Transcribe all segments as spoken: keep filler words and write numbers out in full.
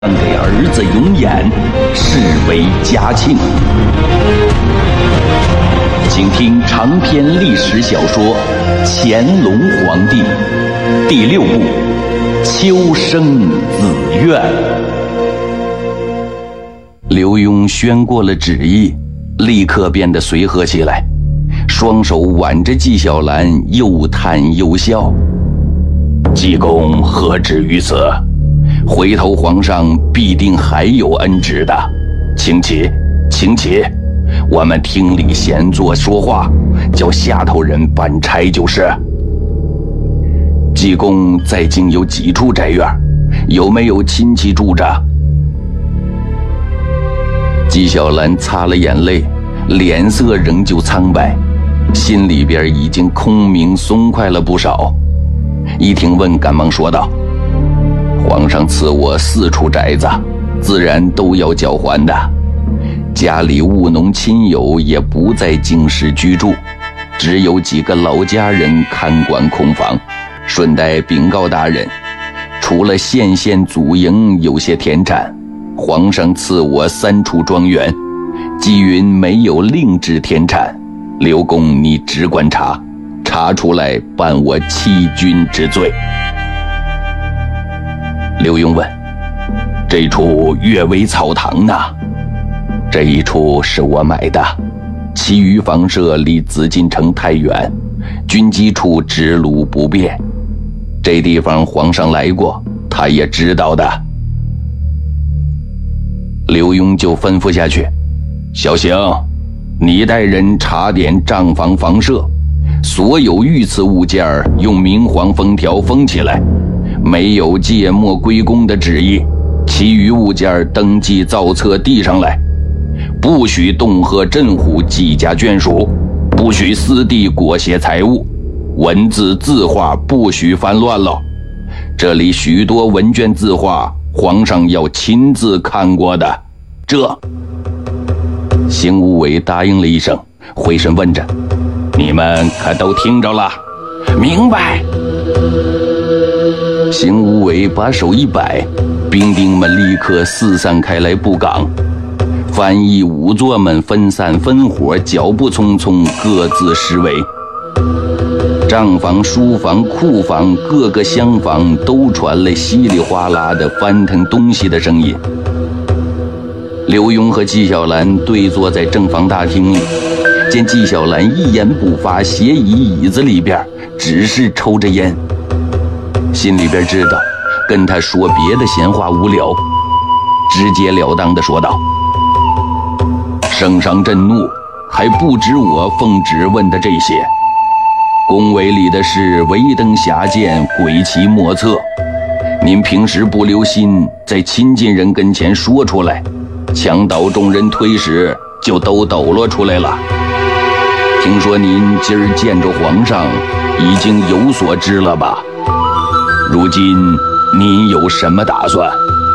给儿子永琰，视为嘉庆。请听长篇历史小说《乾隆皇帝》第六部《秋生子愿》。刘墉宣过了旨意，立刻变得随和起来，双手挽着纪晓岚，又叹又笑。济公何止于此？回头皇上必定还有恩旨的，请起，请起，我们厅里闲坐说话，叫下头人办差就是。济公在京有几处宅院，有没有亲戚住着？纪晓岚擦了眼泪，脸色仍旧苍白，心里边已经空明松快了不少。一听问，赶忙说道：皇上赐我四处宅子，自然都要交还的。家里务农亲友也不在京师居住，只有几个老家人看管空房。顺带禀告大人，除了县县祖营有些田产，皇上赐我三处庄园，纪云没有另置田产，刘公你只管查，查出来办我欺君之罪。刘墉问：这处阅微草堂呢？这一处是我买的，其余房舍离紫禁城太远，军机处支路不便。这地方皇上来过，他也知道的。刘墉就吩咐下去：小邢，你带人查点账房房舍，所有御赐物件用明黄封条封起来，没有借没归公的旨意，其余物件登记造册递上来，不许恫吓镇虎纪家眷属，不许私地裹挟财物，文字字画不许翻乱了。这里许多文卷字画，皇上要亲自看过的。这邢无为答应了一声，回身问着：你们可都听着了？明白。邢无为把手一摆，兵丁们立刻四散开来布岗，翻译仵作们分散分伙，脚步匆匆，各自施为。账房、书房、库房，各个厢房都传来稀里哗啦的翻腾东西的声音。刘墉和纪晓岚对坐在正房大厅里，见纪晓岚一言不发，斜倚椅子里边，只是抽着烟，心里边知道跟他说别的闲话无聊，直截了当地说道：圣上震怒，还不止我奉旨问的这些，宫闱里的事唯登遐见，诡奇莫测，您平时不留心，在亲近人跟前说出来，墙倒众人推时就都抖落出来了。听说您今儿见着皇上已经有所知了吧？如今您有什么打算？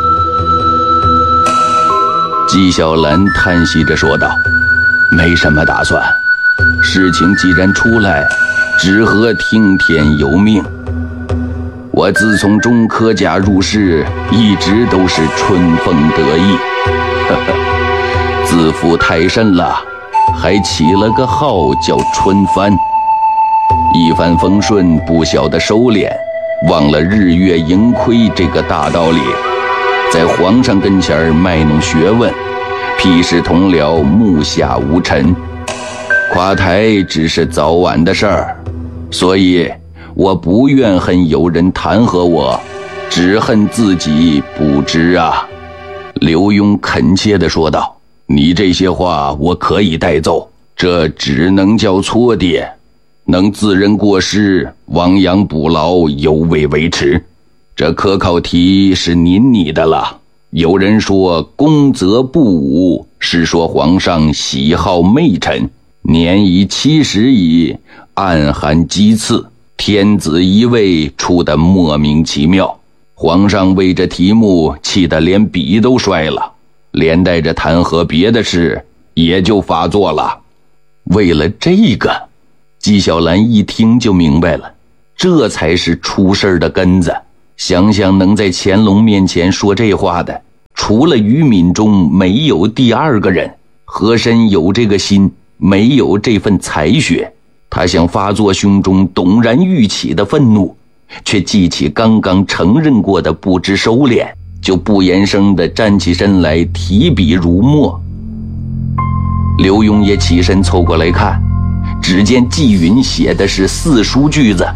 纪晓岚叹息着说道：没什么打算，事情既然出来，只合听天由命。我自从中科甲入仕，一直都是春风得意，呵呵，自负太甚了，还起了个号叫春帆。一帆风顺不晓得收敛，忘了日月盈亏这个大道理，在皇上跟前卖弄学问，屁事同僚，目下无尘，垮台只是早晚的事儿，所以我不怨恨有人弹劾我，只恨自己不知啊。刘墉恳切地说道：你这些话我可以代奏，这只能叫搓跌，能自认过失，亡羊补牢，犹未为迟。这科考题是您拟的了，有人说公则不武，是说皇上喜好媚臣，年已七十矣，暗含讥刺，天子一位出得莫名其妙。皇上为这题目气得连笔都摔了，连带着弹劾别的事也就发作了。为了这个，纪晓岚一听就明白了，这才是出事的根子。想想能在乾隆面前说这话的， 除了于敏中没有第二个人。和珅有这个心，没有这份才学，他想发作胸中陡然欲起的愤怒，却记起刚刚承认过的不知收敛，就不言声地站起身来，提笔如墨。刘墉也起身凑过来看，只见纪云写的是四书句子：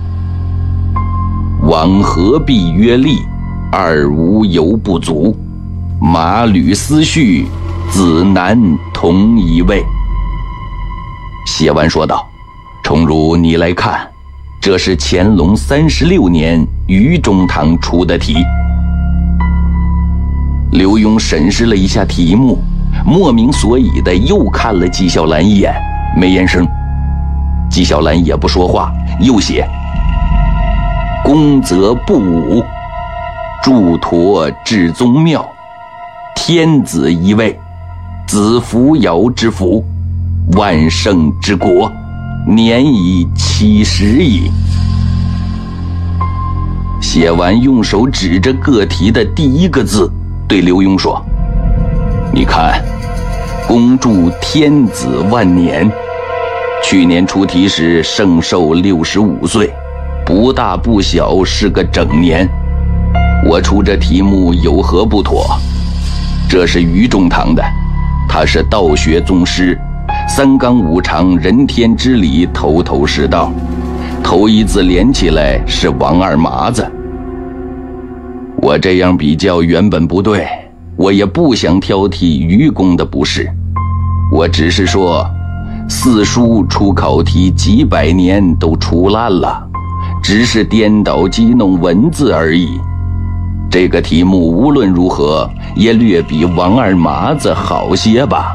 往何必约力，二无犹不足，马履思绪，子难同一位。写完说道：崇儒，你来看，这是乾隆三十六年于中堂出的题。刘墉审视了一下题目，莫名所以的又看了纪晓岚一眼，没言声。纪晓岚也不说话，又写：公则不武，祝陀至宗庙，天子一位，子扶摇之福，万圣之国，年已七十矣。写完，用手指着各题的第一个字，对刘墉说：你看，恭祝天子万年。去年出题时圣寿六十五岁，不大不小，是个整年。我出这题目有何不妥？这是于中堂的，他是道学宗师，三纲五常，人天之理头头是道，头一字连起来是王二麻子。我这样比较原本不对，我也不想挑剔于公的不是，我只是说四书出考题几百年都出烂了，只是颠倒激弄文字而已。这个题目无论如何也略比王二麻子好些吧。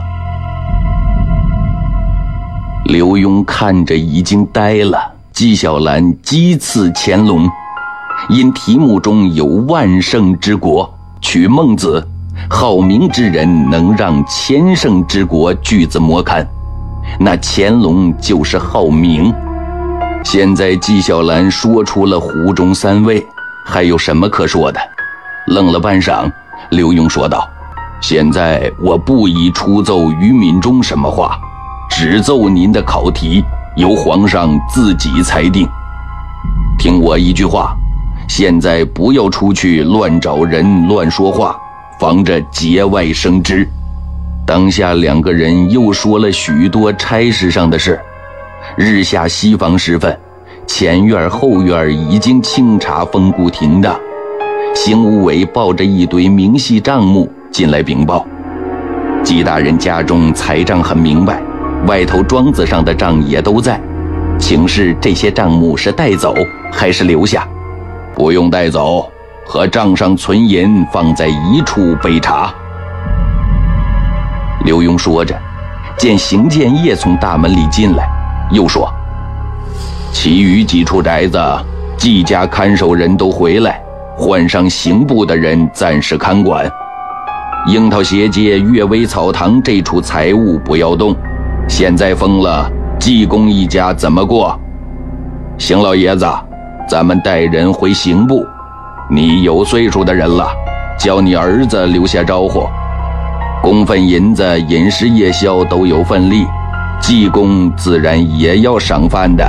刘墉看着已经呆了。纪晓岚讥刺乾隆，因题目中有万圣之国，取孟子好明之人能让千圣之国句子莫堪，那乾隆就是好明。现在纪晓岚说出了湖中三位，还有什么可说的？愣了半晌，刘墉说道：现在我不宜出奏于敏中什么话，只奏您的考题，由皇上自己裁定。听我一句话，现在不要出去乱找人乱说话，防着节外生枝。当下两个人又说了许多差事上的事。日下西房时分，前院后院已经清查封固停当，邢无伟抱着一堆明细账目进来禀报，纪大人家中财账很明白，外头庄子上的账也都在，请示这些账目是带走还是留下？不用带走，和账上存银放在一处备查。刘墉说着，见邢建业从大门里进来，又说：其余几处宅子，纪家看守人都回来，换上刑部的人暂时看管。樱桃斜街阅微草堂这处财物不要动，现在封了，纪公一家怎么过？邢老爷子，咱们带人回刑部，你有岁数的人了，叫你儿子留下招呼。公分银子饮食夜宵都有份例，纪公自然也要赏饭的。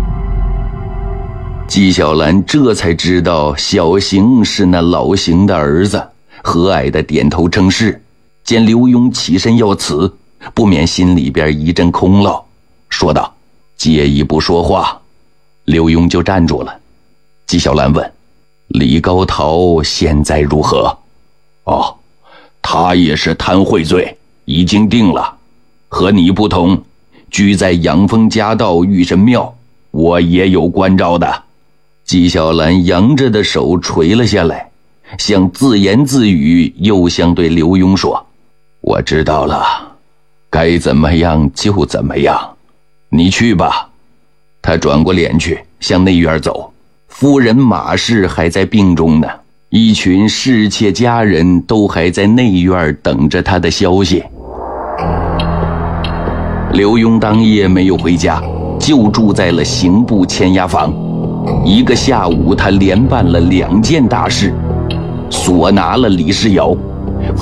纪晓岚这才知道小邢是那老邢的儿子，和蔼地点头称是。见刘墉起身要辞，不免心里边一阵空落，说道：介意不说话。刘墉就站住了。纪晓岚问：李高陶现在如何？哦，他也是贪贿罪，已经定了。和你不同，居在养丰家道御神庙，我也有关照的。纪晓岚扬着的手垂了下来，像自言自语，又像对刘墉说：我知道了，该怎么样就怎么样，你去吧。他转过脸去向内院走，夫人马氏还在病中呢，一群侍妾家人都还在内院等着他的消息。刘墉当夜没有回家，就住在了刑部签押房。一个下午，他连办了两件大事：索拿了李世尧，